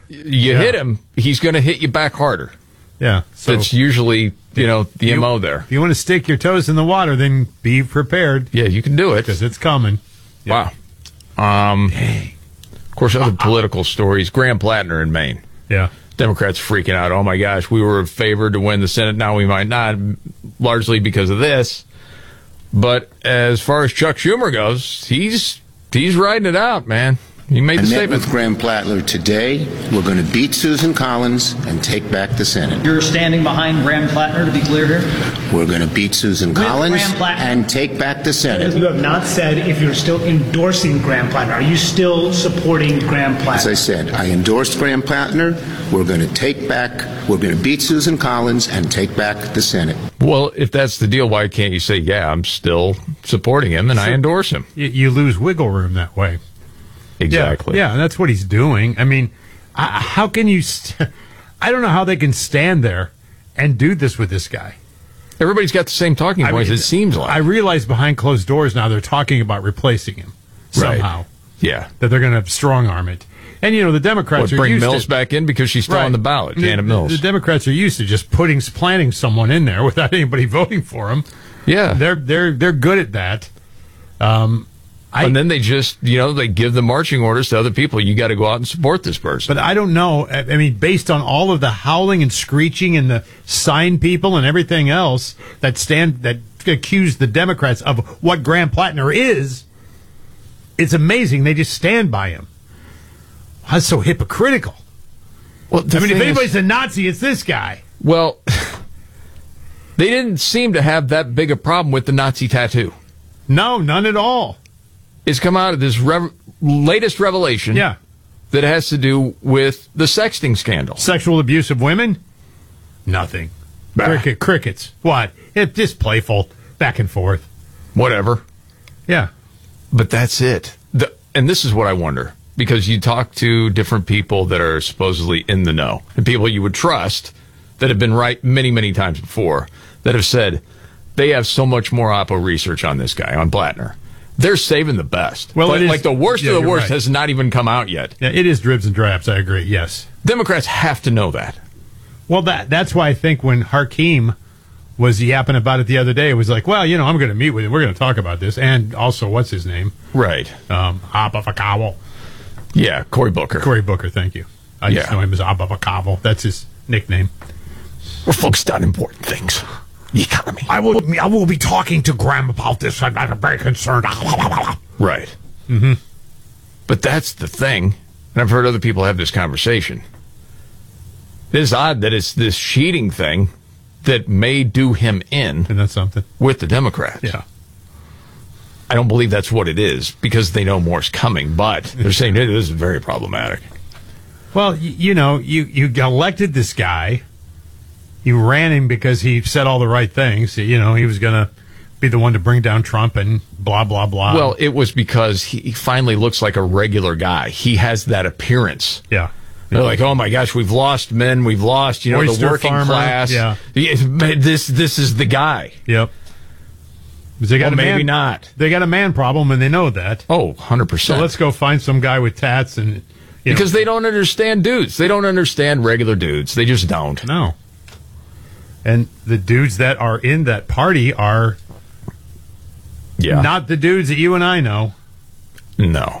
you hit him, he's going to hit you back harder. Yeah. So that's usually, the MO there. If you want to stick your toes in the water, then be prepared. Yeah, you can do it. Because it's coming. Wow. Dang. Of course, other political stories. Graham Plattner in Maine. Yeah. Democrats freaking out. Oh, my gosh, we were favored to win the Senate. Now we might not, largely because of this. But as far as Chuck Schumer goes, he's riding it out, man. He made the statement. I met with Graham Plattner today. We're going to beat Susan Collins and take back the Senate. You're standing behind Graham Plattner, to be clear here? We're going to beat Susan Collins and take back the Senate. You have not said if you're still endorsing Graham Plattner. Are you still supporting Graham Plattner? As I said, I endorsed Graham Plattner. We're going to beat Susan Collins and take back the Senate. Well, if that's the deal, why can't you say, yeah, I'm still supporting him and I endorse him? You lose wiggle room that way. Exactly. Yeah, and that's what he's doing. I mean, how can you... I don't know how they can stand there and do this with this guy. Everybody's got the same talking points, it seems like. I realize behind closed doors now they're talking about replacing him somehow. Right. Yeah. That they're going to strong-arm it. And, the Democrats are bring used Mills back in because she's still on the ballot, Janet Mills. The Democrats are used to just planting someone in there without anybody voting for them. Yeah. They're good at that. And then they just, they give the marching orders to other people. You got to go out and support this person. But I don't know. I mean, based on all of the howling and screeching and the sign people and everything else that accuse the Democrats of what Graham Plattner is, it's amazing. They just stand by him. That's so hypocritical. Well, if anybody's a Nazi, it's this guy. Well, they didn't seem to have that big a problem with the Nazi tattoo. No, none at all. It's come out of this latest revelation that has to do with the sexting scandal. Sexual abuse of women? Nothing. Crickets. What? It's just playful. Back and forth. Whatever. Yeah. But that's it. And this is what I wonder. Because you talk to different people that are supposedly in the know. And people you would trust that have been right many, many times before. That have said they have so much more Oppo research on this guy, on Plattner. They're saving the best. Well, like the worst of the worst has not even come out yet. Yeah, it is dribs and drabs, I agree, yes. Democrats have to know that. Well, that's why I think when Hakeem was yapping about it the other day, it was like, well, I'm going to meet with him. We're going to talk about this. And also, what's his name? Right. Abba Fakawal. Yeah, Cory Booker. Cory Booker, thank you. I just know him as Abba Fakawal. That's his nickname. We're focused on important things. The economy. I will be talking to Graham about this. I'm very concerned. Right. Mm-hmm. But that's the thing, and I've heard other people have this conversation. It is odd that it's this cheating thing that may do him in. And that's something. With the Democrats. Yeah. I don't believe that's what it is, because they know more's coming, but they're saying it is very problematic. Well, you elected this guy. You ran him because he said all the right things. He was going to be the one to bring down Trump and blah, blah, blah. Well, it was because he finally looks like a regular guy. He has that appearance. Yeah. They're like, oh, my gosh, we've lost men. We've lost, the working class. Yeah. This is the guy. Yep. They got maybe not. They got a man problem, and they know that. Oh, 100%. So let's go find some guy with tats. Because they don't understand dudes. They don't understand regular dudes. They just don't. No. And the dudes that are in that party are not the dudes that you and I know. No,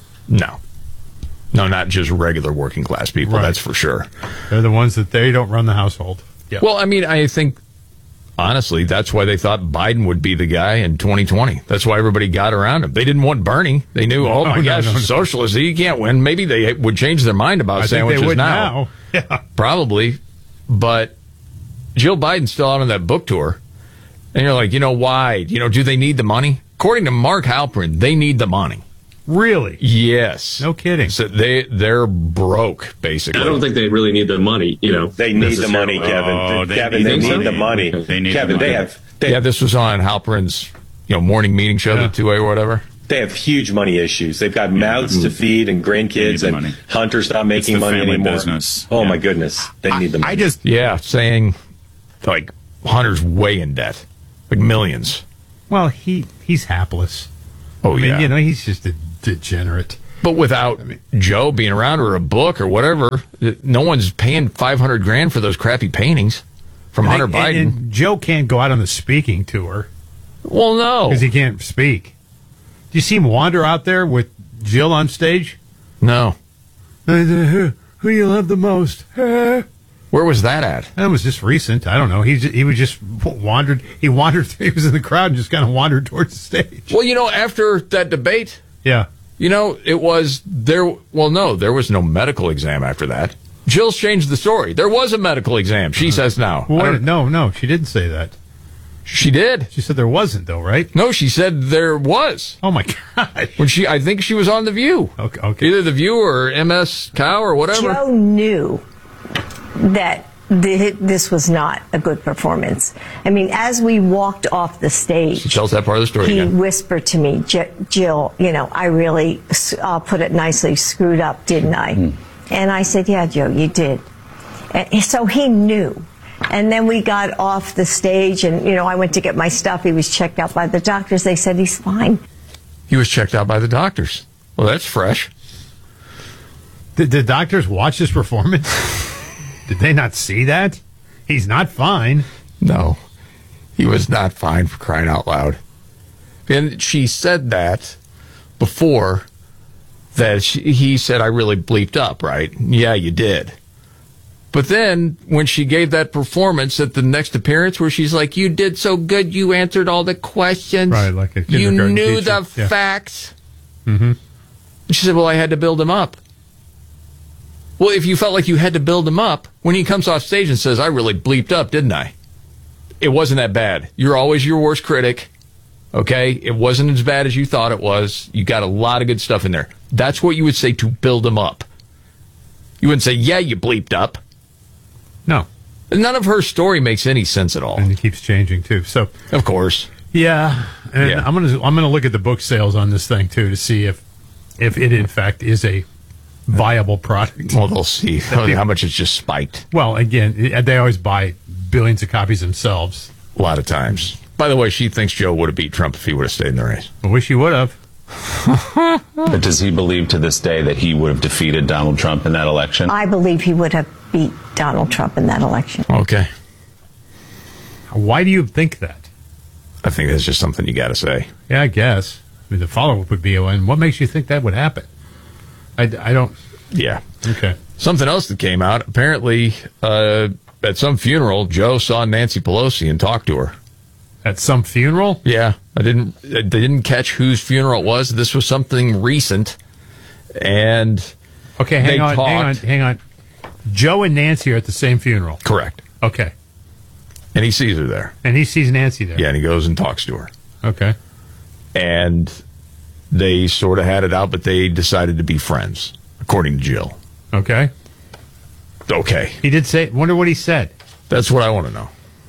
not just regular working class people, that's for sure. They're the ones that they don't run the household. Yep. Well, I mean, I think, honestly, that's why they thought Biden would be the guy in 2020. That's why everybody got around him. They didn't want Bernie. They knew, socialist, he can't win. Maybe they would change their mind about sandwiches think they would now. Yeah. Probably. But Jill Biden's still out on that book tour. And you're like, why? Do they need the money? According to Mark Halperin, they need the money. Really? Yes. No kidding. So they're broke, basically. I don't think they really need the money, They need the money, Kevin. They need the money. Kevin, they have. This was on Halperin's, morning meeting show, the 2A or whatever. They have huge money issues. They've got mouths to feed and grandkids, and Hunter's not making money anymore. Business. Oh, my goodness. They need the money. Saying, like, Hunter's way in debt. Like millions. Well, he's hapless. Oh, I mean, he's just a degenerate. But without Joe being around or a book or whatever, no one's paying $500,000 for those crappy paintings from Hunter Biden. And Joe can't go out on the speaking tour Well, no. because he can't speak. Do you see him wander out there with Jill on stage? No. Who you love the most? Where was that at? That was just recent. I don't know. He was just wandered. He wandered. He was in the crowd and just kind of wandered towards the stage. Well, after that debate, Yeah. it was there. Well, no, there was no medical exam after that. Jill's changed the story. There was a medical exam, she says now. No, she didn't say that. She did. She said there wasn't, though, right? No, she said there was. Oh my gosh. I think she was on The View. Okay. Either The View or MS Cow or whatever. Joe knew that this was not a good performance. I mean, as we walked off the stage, She tells that part of the story he again. whispered to me, Jill, I really, I'll put it nicely, screwed up, didn't I? And I said, yeah, Joe, you did. And so he knew. And then we got off the stage and, I went to get my stuff. He was checked out by the doctors. They said he's fine. He was checked out by the doctors. Well, that's fresh. Did the doctors watch this performance? Did they not see that? He's not fine. No, he was not fine, for crying out loud. And she said that before that he said, I really bleeped up, right? Yeah, you did. But then when she gave that performance at the next appearance where she's like, you did so good, you answered all the questions. Right, like a you kindergarten knew teacher. the Yeah. facts. Mm-hmm. And she said, well, I had to build him up. Well, if you felt like you had to build him up, when he comes off stage and says, I really bleeped up, didn't I? It wasn't that bad. You're always your worst critic. Okay? It wasn't as bad as you thought it was. You got a lot of good stuff in there. That's what you would say to build him up. You wouldn't say, yeah, you bleeped up. No. None of her story makes any sense at all. And it keeps changing, too. So, Of course. yeah. And Yeah. I'm gonna look at the book sales on this thing, too, to see if it, in fact, is a viable product. Well, they'll see how much it's just spiked Well, again, they always buy billions of copies themselves. a lot of times. By the way, she thinks Joe would have beat Trump if he would have stayed in the race. I wish he would have. But does he believe to this day that he would have defeated Donald Trump in that election? I believe he would have beat Donald Trump in that election. Okay. Why do you think that? I think that's just something you got to say. Yeah, I guess. I mean, the follow-up would be, and what makes you think that would happen? I don't... Yeah. Okay. Something else that came out, apparently, at some funeral, Joe saw Nancy Pelosi and talked to her. At some funeral? Yeah. They didn't catch whose funeral it was. This was something recent. And Okay, They hang on. Joe and Nancy are at the same funeral. correct. Okay. And he sees her there. And he sees Nancy there. Yeah, and he goes and talks to her. Okay. And they sort of had it out, but they decided to be friends, according to Jill. Okay. Okay. He did say, wonder what he said. That's what I want to know.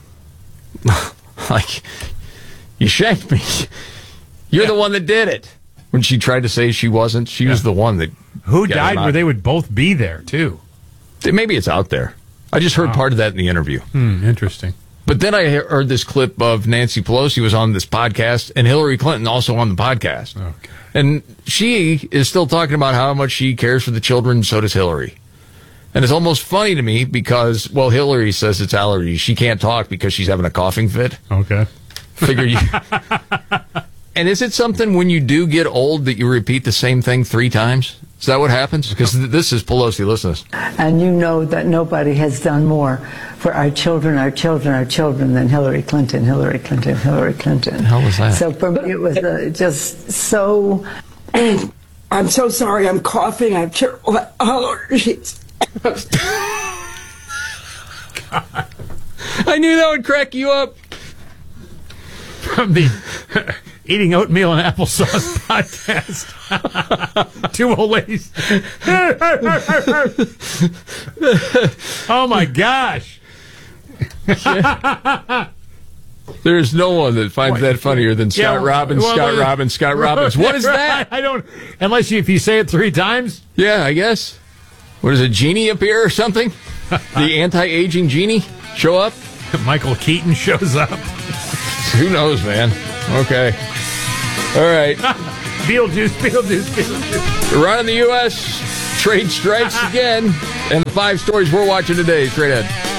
Like, you shanked me. You're the one that did it. When she tried to say she wasn't, she was the one that... Who got died him where out. they would both be there, too? Maybe it's out there. I just heard part of that in the interview. Interesting. But then I heard this clip of Nancy Pelosi was on this podcast, and Hillary Clinton also on the podcast. Okay. And she is still talking about how much she cares for the children, so does Hillary. And it's almost funny to me because, well, Hillary says it's allergies. She can't talk because she's having a coughing fit. Okay. Figure you... And is it something when you do get old that you repeat the same thing 3 times? Is that what happens? Because this is Pelosi. Listen to this. And you know that nobody has done more for our children than Hillary Clinton, Hillary Clinton, Hillary Clinton. The hell was that? So for me, it was just so... I'm so sorry, I'm coughing, I have terrible allergies. I knew that would crack you up. From the Eating Oatmeal and Applesauce podcast. 2 old ladies. Oh, my gosh. There's no one that finds that funnier than Scott Yeah, Robbins, well, Scott well, Robbins, Scott Robbins. What is that? I don't... Unless if you say it 3 times. Yeah, I guess. What is a genie appear or something? The anti-aging genie show up? Michael Keaton shows up. Who knows, man? Okay. All right. Beetlejuice. Around the U.S., trade strikes again. And the 5 stories we're watching today. Straight ahead.